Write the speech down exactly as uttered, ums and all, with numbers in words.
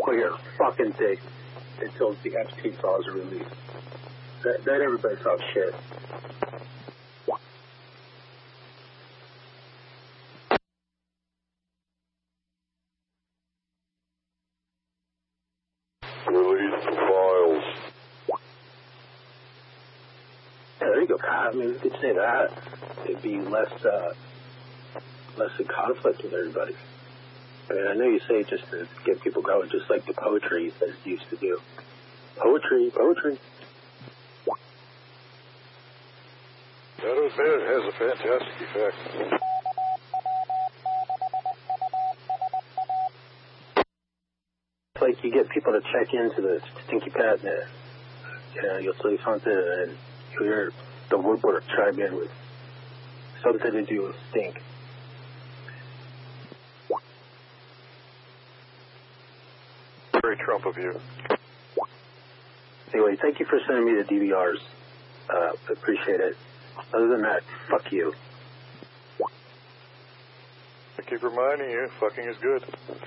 suckle your fucking dick until the Epstein files are released. That, that everybody talks shit. Release the files. Yeah, there you go, Kyle. I mean, you could say that. It'd be less, uh, less in conflict with everybody. I mean, I know you say it just to get people going, just like the poetry that it used to do. Poetry, poetry. That was bad. It has a fantastic effect. It's like you get people to check into the Stinky Pat, and uh, you know, you'll say something, and you hear the woodwork chime in with something to do with stink. Very Trump of you. Anyway, thank you for sending me the D V Rs. Uh, I appreciate it. Other than that, fuck you. I keep reminding you, fucking is good.